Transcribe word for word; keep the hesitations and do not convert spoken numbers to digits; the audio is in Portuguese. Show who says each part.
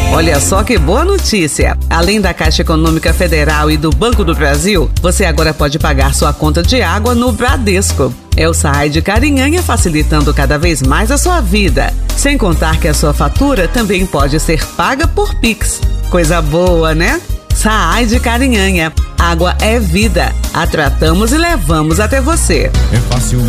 Speaker 1: Olha só que boa notícia! Além da Caixa Econômica Federal e do Banco do Brasil, você agora pode pagar sua conta de água no Bradesco. É o Saai de Carinhanha facilitando cada vez mais a sua vida. Sem contar que a sua fatura também pode ser paga por Pix. Coisa boa, né? Saai de Carinhanha. Água é vida. A tratamos e levamos até você.
Speaker 2: É fácil